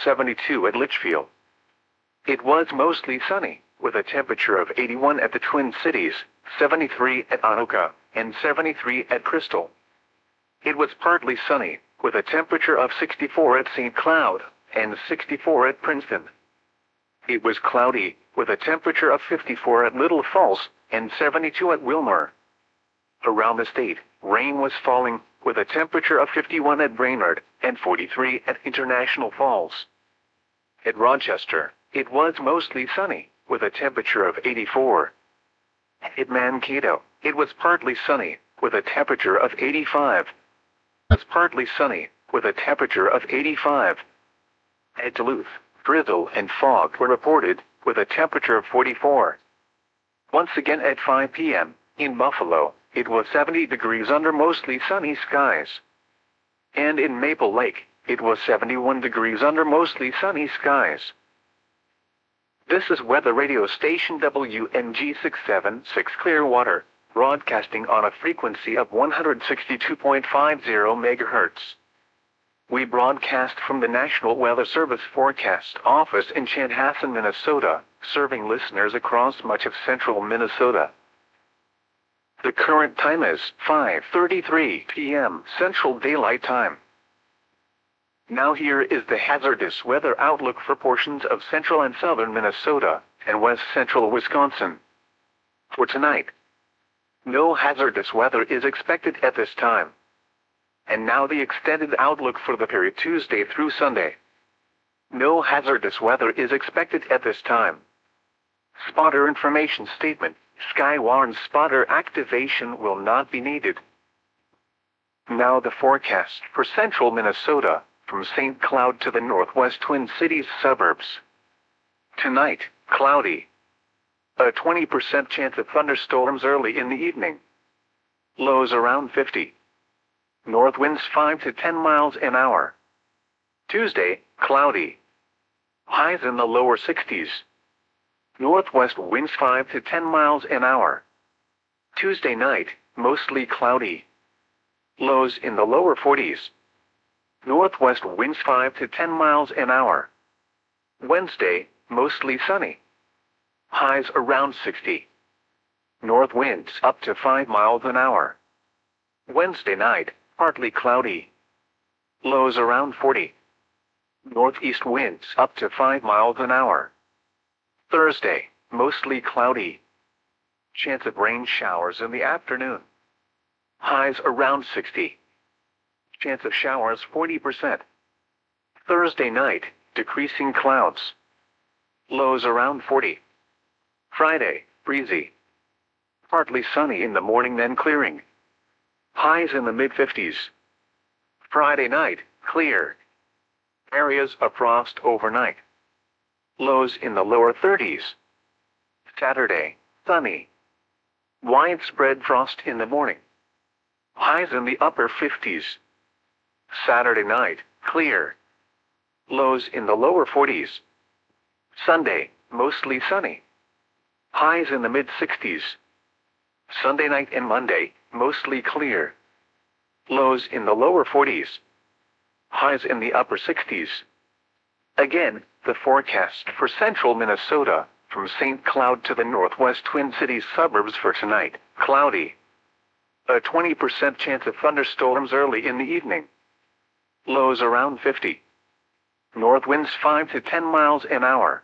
72 at Litchfield. It was mostly sunny, with a temperature of 81 at the Twin Cities, 73 at Anoka, and 73 at Crystal. It was partly sunny, with a temperature of 64 at St. Cloud, and 64 at Princeton. It was cloudy, with a temperature of 54 at Little Falls, and 72 at Wilmore. Around the state, rain was falling, with a temperature of 51 at Brainerd, and 43 at International Falls. At Rochester, it was mostly sunny, with a temperature of 84. At Mankato, it was partly sunny, with a temperature of 85. It was partly sunny, with a temperature of 85. At Duluth, drizzle and fog were reported, with a temperature of 44. Once again at 5 p.m., in Buffalo, it was 70 degrees under mostly sunny skies. And in Maple Lake, it was 71 degrees under mostly sunny skies. This is weather radio station WMG 676 Clearwater, broadcasting on a frequency of 162.50 MHz. We broadcast from the National Weather Service Forecast Office in Chanhassen, Minnesota, serving listeners across much of central Minnesota. The current time is 5:33 p.m. Central Daylight Time. Now here is the hazardous weather outlook for portions of central and southern Minnesota and west central Wisconsin. For tonight, no hazardous weather is expected at this time. And now the extended outlook for the period Tuesday through Sunday. No hazardous weather is expected at this time. Spotter information statement: Skywarn spotter activation will not be needed. Now the forecast for central Minnesota, from St. Cloud to the northwest Twin Cities suburbs. Tonight, cloudy. A 20% chance of thunderstorms early in the evening. Lows around 50. North winds 5 to 10 miles an hour. Tuesday, cloudy. Highs in the lower 60s. Northwest winds 5 to 10 miles an hour. Tuesday night, mostly cloudy. Lows in the lower 40s. Northwest winds 5 to 10 miles an hour. Wednesday, mostly sunny. Highs around 60. North winds up to 5 miles an hour. Wednesday night, partly cloudy. Lows around 40. Northeast winds up to 5 miles an hour. Thursday, mostly cloudy. Chance of rain showers in the afternoon. Highs around 60. Chance of showers 40%. Thursday night, decreasing clouds. Lows around 40. Friday, breezy. Partly sunny in the morning, then clearing. Highs in the mid-50s. Friday night, clear. Areas of frost overnight. Lows in the lower 30s. Saturday, sunny. Widespread frost in the morning. Highs in the upper 50s. Saturday night, clear. Lows in the lower 40s. Sunday, mostly sunny. Highs in the mid-60s. Sunday night and Monday, mostly clear. Lows in the lower 40s. Highs in the upper 60s. Again, the forecast for central Minnesota, from St. Cloud to the northwest Twin Cities suburbs for tonight, cloudy. A 20% chance of thunderstorms early in the evening. Lows around 50. North winds 5 to 10 miles an hour.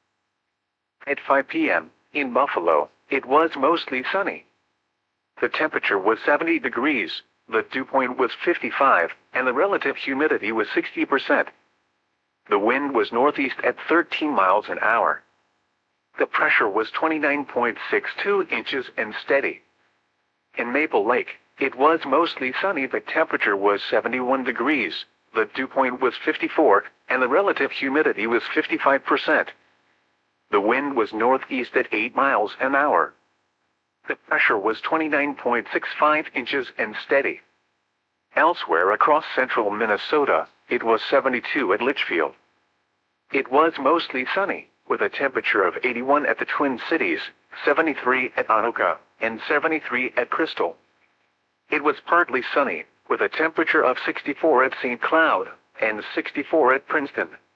At 5 p.m., in Buffalo, it was mostly sunny. The temperature was 70 degrees, the dew point was 55, and the relative humidity was 60%. The wind was northeast at 13 miles an hour. The pressure was 29.62 inches and steady. In Maple Lake, it was mostly sunny. The temperature was 71 degrees, the dew point was 54, and the relative humidity was 55%. The wind was northeast at 8 miles an hour. The pressure was 29.65 inches and steady. Elsewhere across central Minnesota, it was 72 at Litchfield. It was mostly sunny, with a temperature of 81 at the Twin Cities, 73 at Anoka, and 73 at Crystal. It was partly sunny, with a temperature of 64 at St. Cloud, and 64 at Princeton.